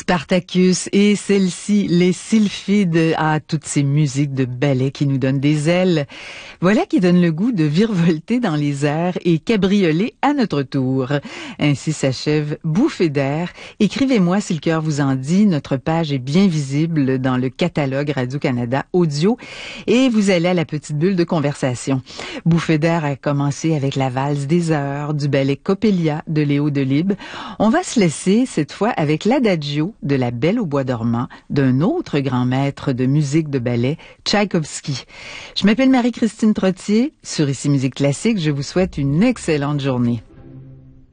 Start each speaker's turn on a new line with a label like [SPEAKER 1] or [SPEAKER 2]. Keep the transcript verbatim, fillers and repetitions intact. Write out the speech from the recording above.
[SPEAKER 1] Spartacus et celle-ci, les sylphides, à ah, toutes ces musiques de ballet qui nous donnent des ailes. Voilà qui donne le goût de virevolter dans les airs et cabrioler à notre tour. Ainsi s'achève Bouffée d'air. Écrivez-moi si le cœur vous en dit. Notre page est bien visible dans le catalogue Radio-Canada Audio et vous allez à la petite bulle de conversation. Bouffée d'air a commencé avec la valse des heures du ballet Coppelia de Léo Delibes. On va se laisser cette fois avec l'adagio de La Belle au bois dormant d'un autre grand maître de musique de ballet, Tchaïkovski. Je m'appelle Marie-Christine Trottier. Sur Ici Musique Classique, je vous souhaite une excellente journée.